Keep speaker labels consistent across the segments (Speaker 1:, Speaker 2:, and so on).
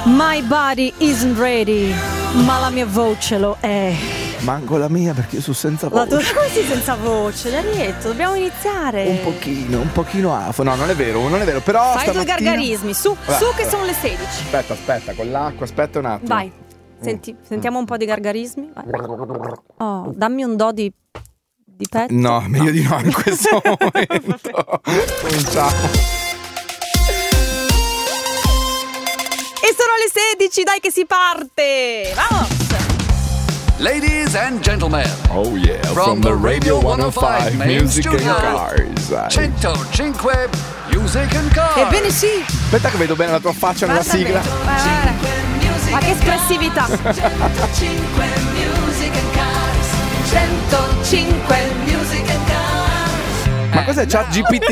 Speaker 1: My body isn't ready, ma la mia voce lo è.
Speaker 2: Manco la mia perché io sono senza voce.
Speaker 1: La tua così senza voce, Darietto, dobbiamo iniziare.
Speaker 2: Un pochino afo. No, non è vero, però
Speaker 1: fai due gargarismi, su che sono le 16.
Speaker 2: Aspetta, con l'acqua, aspetta un attimo.
Speaker 1: Vai, sentiamo un po' di gargarismi. Vai. Oh, dammi un do di petto.
Speaker 2: No, meglio di no in questo momento. Cominciamo.
Speaker 1: E sono le 16, dai che si parte! Vamos!
Speaker 3: Ladies and gentlemen,
Speaker 2: oh yeah,
Speaker 3: from the Radio 105 main
Speaker 2: Music
Speaker 3: studio,
Speaker 2: and Cars.
Speaker 3: 105 Music and Cars.
Speaker 1: Ebbene sì!
Speaker 2: Aspetta che vedo bene la tua faccia nella sigla.
Speaker 1: Ma che espressività!
Speaker 4: 105 Music and Cars. 105 Music and Cars.
Speaker 2: Ma cos'è ChatGPT?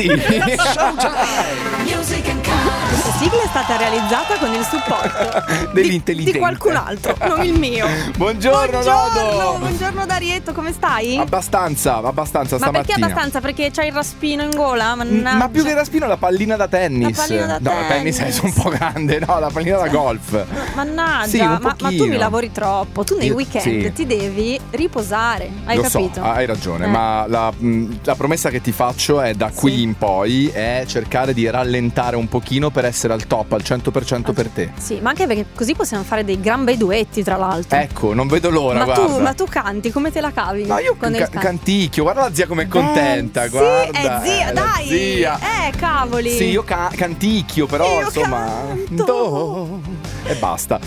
Speaker 4: Music and Cars.
Speaker 1: Questa sigla è stata realizzata con il supporto
Speaker 2: dell'intelligente
Speaker 1: di qualcun altro, non il mio.
Speaker 2: Buongiorno Nodo.
Speaker 1: Buongiorno Darietto, come stai?
Speaker 2: Abbastanza
Speaker 1: Ma
Speaker 2: stamattina.
Speaker 1: perché abbastanza? Perché c'hai il raspino in gola?
Speaker 2: Ma più che raspino la pallina da tennis.
Speaker 1: La pallina da
Speaker 2: no, la tennis è un po' grande, no, la pallina da golf.
Speaker 1: Mannaggia,
Speaker 2: sì,
Speaker 1: ma tu mi lavori troppo. Tu nei weekend
Speaker 2: sì.
Speaker 1: ti devi riposare. Hai
Speaker 2: Lo
Speaker 1: capito?
Speaker 2: So, hai ragione, ma la promessa che ti faccio è da qui in poi è cercare di rallentare un pochino per essere al top, al 100% per te.
Speaker 1: Sì, ma anche perché così possiamo fare dei gran bei duetti, tra l'altro.
Speaker 2: Ecco, non vedo l'ora, guarda.
Speaker 1: Ma tu canti, come te la cavi?
Speaker 2: No, io canticchio, guarda la zia com'è contenta, guarda.
Speaker 1: Sì, è zia, dai.
Speaker 2: Zia.
Speaker 1: Cavoli.
Speaker 2: Sì, io canticchio, però
Speaker 1: io
Speaker 2: insomma
Speaker 1: canto.
Speaker 2: E basta.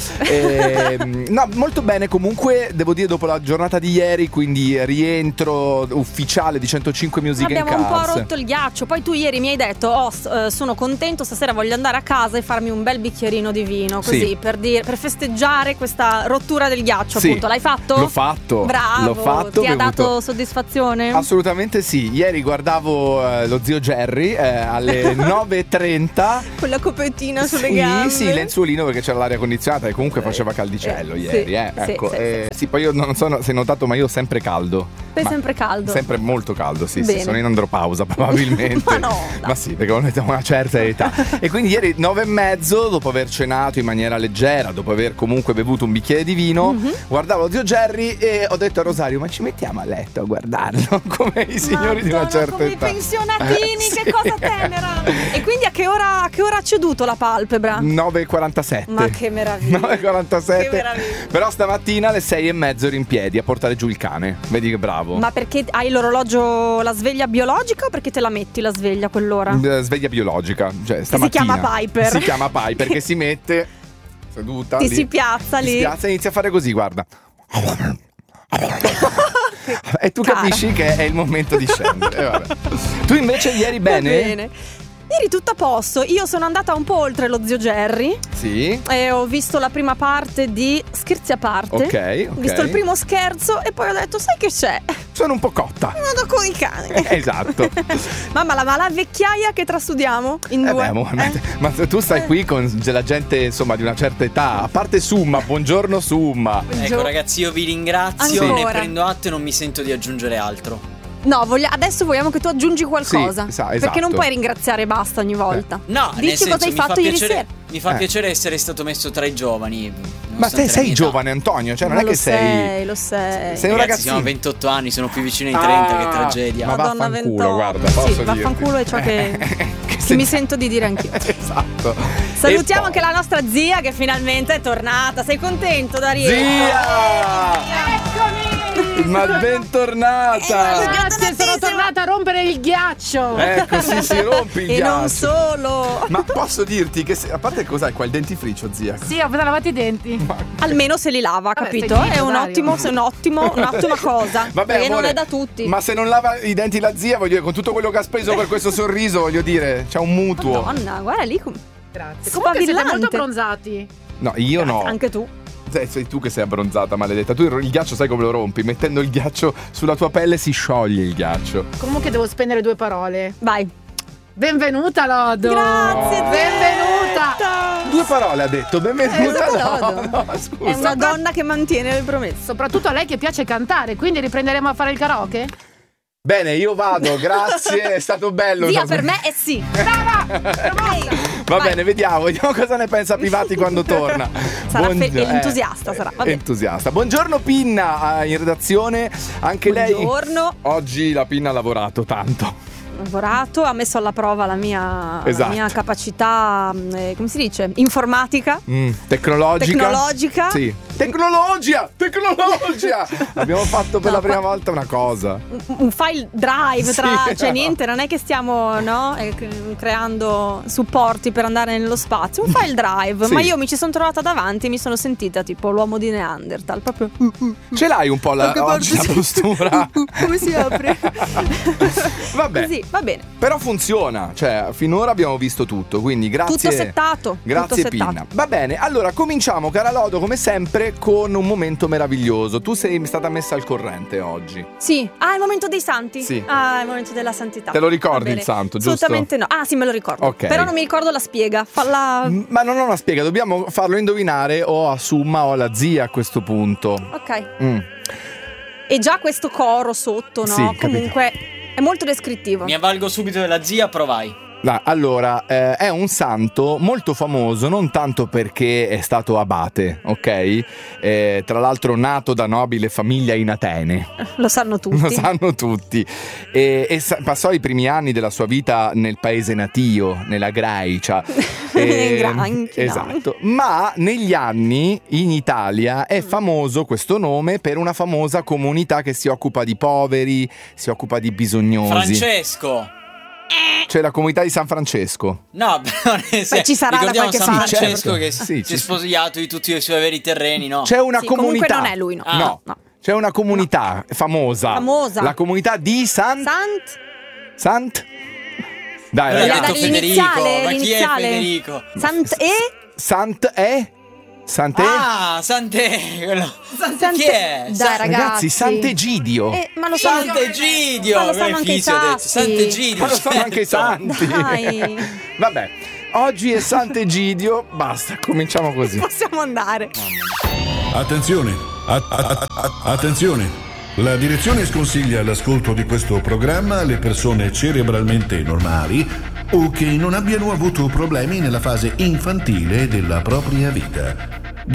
Speaker 2: No, molto bene. Comunque devo dire, dopo la giornata di ieri, quindi rientro ufficiale di 105 Music and Cars.
Speaker 1: Abbiamo un po' rotto il ghiaccio. Poi tu ieri mi hai detto sono contento, stasera voglio andare a casa e farmi un bel bicchierino di vino, così
Speaker 2: sì.
Speaker 1: per festeggiare questa rottura del ghiaccio,
Speaker 2: sì.
Speaker 1: appunto. L'hai fatto?
Speaker 2: L'ho fatto.
Speaker 1: Bravo.
Speaker 2: L'ho fatto.
Speaker 1: Ti ha dato soddisfazione?
Speaker 2: Assolutamente sì. Ieri guardavo lo zio Jerry alle 9:30
Speaker 1: con la copertina sulle gambe.
Speaker 2: Sì, lenzuolino perché c'era l'aria condizionata e comunque faceva caldicello ieri. Ecco. Sì, poi io non so se hai notato, ma io ho sempre caldo.
Speaker 1: Sei sempre caldo?
Speaker 2: Sempre molto caldo, sì.
Speaker 1: Bene.
Speaker 2: Sono in andropausa probabilmente.
Speaker 1: Ma no.
Speaker 2: Ma sì, perché ho una certa età. E quindi ieri 9:30, dopo aver cenato in maniera leggera, dopo aver comunque bevuto un bicchiere di vino, guardavo zio Jerry e ho detto a Rosario: ma ci mettiamo a letto a guardarlo come i signori di una certa
Speaker 1: come
Speaker 2: età.
Speaker 1: I pensionatini,
Speaker 2: Sì.
Speaker 1: che cosa tenera. E quindi a che ora ha ceduto la palpebra?
Speaker 2: 9:47.
Speaker 1: Ma che meraviglia.
Speaker 2: 9:47.
Speaker 1: Che meraviglia.
Speaker 2: Però stamattina alle 6:30 ero in piedi a portare giù il cane. Vedi che bravo.
Speaker 1: Ma perché hai l'orologio, la sveglia biologica, o perché te la metti la sveglia a quell'ora?
Speaker 2: Sveglia biologica, cioè
Speaker 1: si chiama Piper.
Speaker 2: Si chiama Piper perché si mette seduta
Speaker 1: Ti
Speaker 2: lì,
Speaker 1: si piazza lì.
Speaker 2: si piazza e inizia a fare così, guarda. E tu capisci che è il momento di scendere. Vabbè. Tu invece ieri bene?
Speaker 1: Ieri tutto a posto. Io sono andata un po' oltre lo zio Jerry.
Speaker 2: Sì.
Speaker 1: E ho visto la prima parte di Scherzi a parte.
Speaker 2: Ok.
Speaker 1: Ho visto il primo scherzo e poi ho detto: sai che c'è?
Speaker 2: Sono un po' cotta.
Speaker 1: Vado con i cani.
Speaker 2: Esatto.
Speaker 1: Mamma, ma la vecchiaia che trasudiamo in due.
Speaker 2: Ma tu stai qui con la gente insomma di una certa età. A parte Summa, buongiorno Summa.
Speaker 5: Ecco ragazzi, io vi ringrazio,
Speaker 1: Ancora.
Speaker 5: ne prendo atto e non mi sento di aggiungere altro.
Speaker 1: No, adesso vogliamo che tu aggiungi qualcosa.
Speaker 2: Sì, esatto.
Speaker 1: Perché non puoi ringraziare e basta ogni volta.
Speaker 5: No, nel
Speaker 1: dici
Speaker 5: senso,
Speaker 1: cosa hai fatto ieri sera.
Speaker 5: Mi fa piacere essere stato messo tra i giovani.
Speaker 2: Ma te sei giovane, Antonio, cioè non
Speaker 1: Ma
Speaker 2: è che sei.
Speaker 1: Lo sei.
Speaker 2: Sei un ragazzino.
Speaker 5: Siamo 28 anni, sono più vicino ai 30, che tragedia.
Speaker 2: Ma
Speaker 1: Madonna,
Speaker 2: vaffanculo,
Speaker 1: 28.
Speaker 2: guarda, posso
Speaker 1: sì,
Speaker 2: dirti.
Speaker 1: vaffanculo è ciò che mi sento di dire anch'io.
Speaker 2: Esatto.
Speaker 1: Salutiamo anche la nostra zia che finalmente è tornata. Sei contento, Darietto?
Speaker 2: Zia!
Speaker 1: Eccomi!
Speaker 2: Ma bentornata!
Speaker 6: Grazie, sono tornata a rompere il ghiaccio.
Speaker 2: Ecco, si rompe il
Speaker 1: E
Speaker 2: ghiaccio.
Speaker 1: non solo.
Speaker 2: Ma posso dirti che a parte cos'hai qua, il dentifricio, zia?
Speaker 6: Sì, ho appena lavato i denti.
Speaker 1: Almeno se li lava,
Speaker 6: Vabbè,
Speaker 1: capito?
Speaker 6: stai
Speaker 1: È
Speaker 6: zitto,
Speaker 1: un'ottima cosa.
Speaker 2: Vabbè,
Speaker 1: perché non
Speaker 2: amore,
Speaker 1: è da tutti.
Speaker 2: Ma se non lava i denti la zia, voglio dire, con tutto quello che ha speso per questo sorriso, voglio dire, c'è un mutuo.
Speaker 1: Madonna, guarda lì.
Speaker 6: Grazie. Comunque siete molto bronzati.
Speaker 2: No, io no.
Speaker 1: Anche tu.
Speaker 2: Sei tu che sei abbronzata, maledetta. Tu il ghiaccio sai come lo rompi? Mettendo il ghiaccio sulla tua pelle si scioglie il ghiaccio.
Speaker 6: Comunque devo spendere 2 parole.
Speaker 1: Vai.
Speaker 6: Benvenuta Lodo.
Speaker 1: Grazie,
Speaker 6: benvenuta.
Speaker 2: 2 parole ha detto, benvenuta.
Speaker 1: Lodo.
Speaker 2: No, scusa.
Speaker 1: È una donna che mantiene le promesse.
Speaker 6: Soprattutto a lei che piace cantare, quindi riprenderemo a fare il karaoke?
Speaker 2: Bene, io vado, grazie, è stato bello.
Speaker 1: Zia, per me è sì.
Speaker 6: Brava!
Speaker 2: Va
Speaker 1: Vai.
Speaker 2: bene, vediamo cosa ne pensa Pivati quando torna.
Speaker 1: Sarà entusiasta, sarà. Va bene.
Speaker 2: Entusiasta. Buongiorno Pinna, in redazione. Anche
Speaker 1: Buongiorno.
Speaker 2: lei. Oggi la Pinna ha lavorato tanto.
Speaker 1: Lavorato, ha messo alla prova la mia
Speaker 2: Esatto.
Speaker 1: capacità, come si dice? Informatica.
Speaker 2: Tecnologica. Sì. Tecnologia! Abbiamo fatto per
Speaker 1: No,
Speaker 2: la prima volta una cosa.
Speaker 1: Un file drive
Speaker 2: Sì.
Speaker 1: cioè niente, non è che stiamo creando supporti per andare nello spazio, un file drive,
Speaker 2: Sì.
Speaker 1: ma io mi ci sono trovata davanti e mi sono sentita tipo l'uomo di Neanderthal, proprio
Speaker 2: Ce l'hai un po' oggi la postura?
Speaker 1: come si apre?
Speaker 2: Vabbè.
Speaker 1: Così, va bene.
Speaker 2: Però funziona, cioè finora abbiamo visto tutto, quindi grazie.
Speaker 1: Tutto settato.
Speaker 2: Grazie
Speaker 1: tutto settato.
Speaker 2: Pinna. Va bene, allora cominciamo, cara Lodo, come sempre con un momento meraviglioso. Tu sei stata messa al corrente oggi.
Speaker 1: Sì, il momento dei santi.
Speaker 2: Sì.
Speaker 1: Il momento della santità.
Speaker 2: Te lo ricordi
Speaker 1: Va bene.
Speaker 2: il santo, giusto?
Speaker 1: Assolutamente no. Sì, me lo ricordo.
Speaker 2: Ok.
Speaker 1: Però non mi ricordo la spiega. Falla.
Speaker 2: Ma non ho una spiega, dobbiamo farlo indovinare o a Summa o alla zia a questo punto.
Speaker 1: Ok.
Speaker 2: Mm.
Speaker 1: E già questo coro sotto, no?
Speaker 2: Sì, capito.
Speaker 1: Comunque è molto descrittivo.
Speaker 5: Mi avvalgo subito della zia, provai.
Speaker 2: Allora, è un santo molto famoso, non tanto perché è stato abate, ok? Tra l'altro nato da nobile famiglia in Atene.
Speaker 1: Lo sanno tutti.
Speaker 2: Lo sanno tutti. Passò i primi anni della sua vita nel paese natio, nella Grecia. Esatto. Ma negli anni in Italia è famoso questo nome per una famosa comunità che si occupa di poveri, si occupa di bisognosi.
Speaker 5: Francesco.
Speaker 2: C'è la comunità di San Francesco.
Speaker 5: No, però
Speaker 1: ci sarà da
Speaker 5: ricordiamo
Speaker 1: qualche
Speaker 5: San
Speaker 1: parte.
Speaker 5: Francesco
Speaker 2: Certo.
Speaker 5: che
Speaker 2: Sì,
Speaker 5: si è spogliato di tutti i suoi veri terreni, no?
Speaker 2: C'è una
Speaker 1: Sì, comunque
Speaker 2: comunità.
Speaker 1: non è lui, no.
Speaker 2: No.
Speaker 1: No.
Speaker 2: C'è una comunità famosa. La comunità di Sant. Dai,
Speaker 5: L'hai
Speaker 2: ragazzi.
Speaker 5: detto Federico, ma chi è
Speaker 1: l'iniziale.
Speaker 5: Federico?
Speaker 2: Sant'E?
Speaker 5: Ah, Sant'E, quello. Chi è?
Speaker 1: Dai,
Speaker 2: Ragazzi, Sant'Egidio.
Speaker 1: Ma lo sanno
Speaker 5: Sant'Egidio,
Speaker 1: ma lo sanno anche i
Speaker 5: Fizio ha detto.
Speaker 1: sassi.
Speaker 5: Sant'Egidio,
Speaker 2: Ma lo sanno anche i
Speaker 5: certo.
Speaker 2: santi.
Speaker 1: Dai.
Speaker 2: Vabbè, oggi è Sant'Egidio. Basta, cominciamo così.
Speaker 1: Possiamo andare.
Speaker 7: Attenzione, attenzione. La direzione sconsiglia l'ascolto di questo programma alle persone cerebralmente normali o che non abbiano avuto problemi nella fase infantile della propria vita.